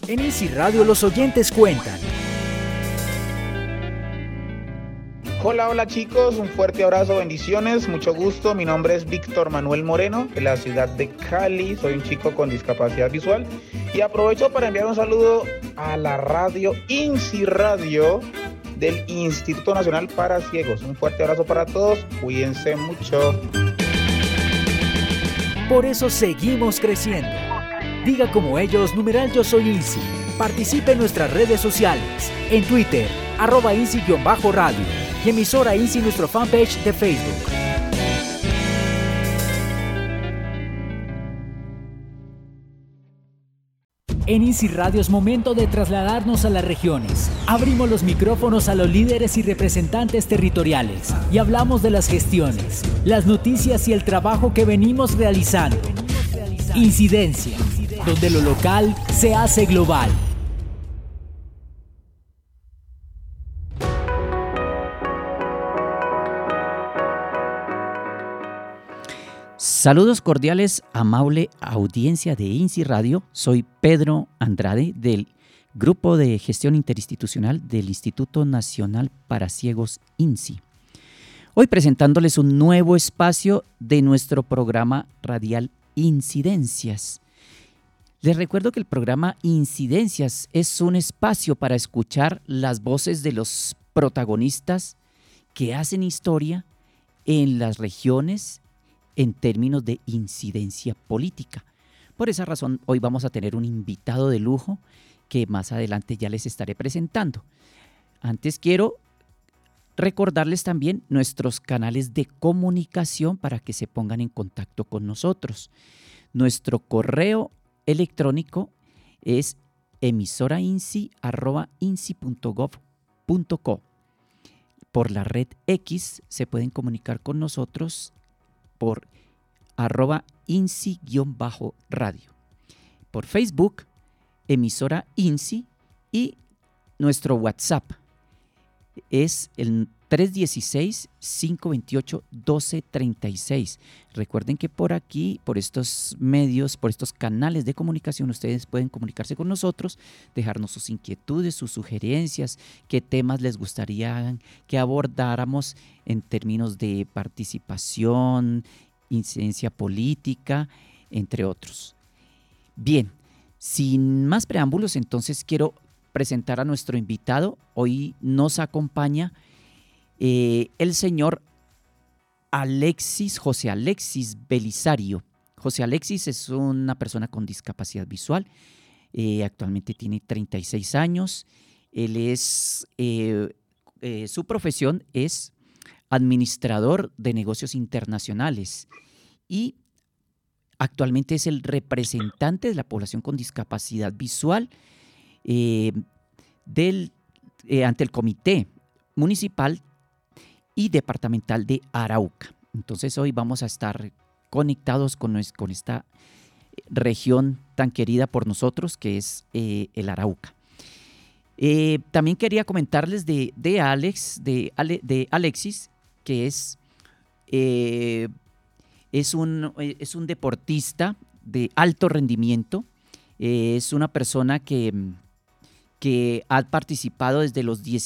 En Easy Radio los oyentes cuentan. Hola, hola chicos, un fuerte abrazo, bendiciones, mucho gusto. Mi nombre es Víctor Manuel Moreno, de la ciudad de Cali. Soy un chico con discapacidad visual y aprovecho para enviar un saludo a la radio INSI Radio del Instituto Nacional para Ciegos. Un fuerte abrazo para todos, cuídense mucho. Por eso seguimos creciendo. Diga como ellos, numeral Yo Soy INSI. Participe en nuestras redes sociales, en Twitter, @INSI_radio y emisora INSI nuestro fanpage de Facebook. En INSI Radio es momento de trasladarnos a las regiones. Abrimos los micrófonos a los líderes y representantes territoriales y hablamos de las gestiones, las noticias y el trabajo que venimos realizando. Incidencia, donde lo local se hace global. Saludos cordiales, amable audiencia de INSI Radio. Soy Pedro Andrade del Grupo de Gestión Interinstitucional del Instituto Nacional para Ciegos INSI. Hoy presentándoles un nuevo espacio de nuestro programa radial Incidencias. Les recuerdo que el programa Incidencias es un espacio para escuchar las voces de los protagonistas que hacen historia en las regiones en términos de incidencia política. Por esa razón, hoy vamos a tener un invitado de lujo que más adelante ya les estaré presentando. Antes quiero recordarles también nuestros canales de comunicación para que se pongan en contacto con nosotros. Nuestro correo electrónico es emisorainsi@insi.gov.co. Por la red X se pueden comunicar con nosotros por @INSI_radio. Por Facebook, emisora INSI, y nuestro WhatsApp es el 316-528-1236. Recuerden que por aquí, por estos medios, por estos canales de comunicación, ustedes pueden comunicarse con nosotros, dejarnos sus inquietudes, sus sugerencias, qué temas les gustaría que abordáramos en términos de participación, incidencia política, entre otros. Bien, sin más preámbulos, entonces quiero presentar a nuestro invitado. Hoy nos acompaña el señor José Alexis Belisario. José Alexis es una persona con discapacidad visual. Actualmente tiene 36 años. Él es, su profesión es administrador de negocios internacionales y actualmente es el representante de la población con discapacidad visual ante el Comité Municipal y Departamental de Arauca. Entonces hoy vamos a estar conectados con esta región tan querida por nosotros que es el Arauca. También quería comentarles de Alexis, que es un deportista de alto rendimiento. Es una persona que ha participado desde los